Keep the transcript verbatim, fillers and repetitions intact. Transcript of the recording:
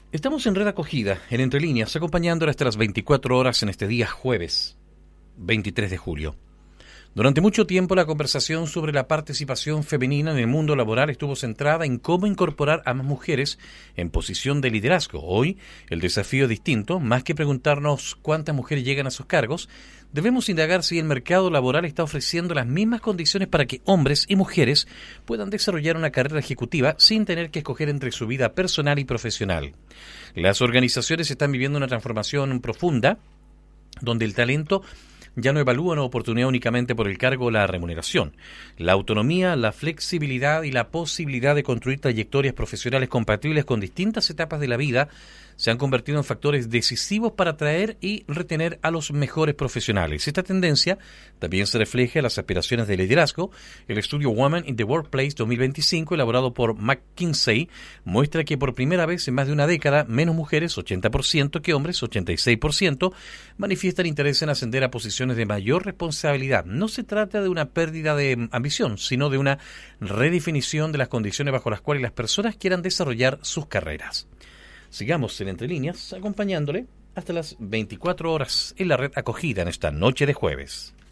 Estamos en Red Acogida, en Entre Líneas, acompañándola hasta las veinticuatro horas en este día jueves, veintitrés de julio. Durante mucho tiempo la conversación sobre la participación femenina en el mundo laboral estuvo centrada en cómo incorporar a más mujeres en posición de liderazgo. Hoy el desafío es distinto. Más que preguntarnos cuántas mujeres llegan a sus cargos, debemos indagar si el mercado laboral está ofreciendo las mismas condiciones para que hombres y mujeres puedan desarrollar una carrera ejecutiva sin tener que escoger entre su vida personal y profesional. Las organizaciones están viviendo una transformación profunda donde el talento ya no evalúa una oportunidad únicamente por el cargo o la remuneración. La autonomía, la flexibilidad y la posibilidad de construir trayectorias profesionales compatibles con distintas etapas de la vida se han convertido en factores decisivos para atraer y retener a los mejores profesionales. Esta tendencia también se refleja en las aspiraciones de liderazgo. El estudio Women in the Workplace dos mil veinticinco, elaborado por McKinsey, muestra que por primera vez en más de una década, menos mujeres, ochenta por ciento, que hombres, ochenta y seis por ciento, manifiestan interés en ascender a posiciones de mayor responsabilidad. No se trata de una pérdida de ambición, sino de una redefinición de las condiciones bajo las cuales las personas quieran desarrollar sus carreras. Sigamos en Entre Líneas, acompañándole hasta las veinticuatro horas en la Red Acogida en esta noche de jueves.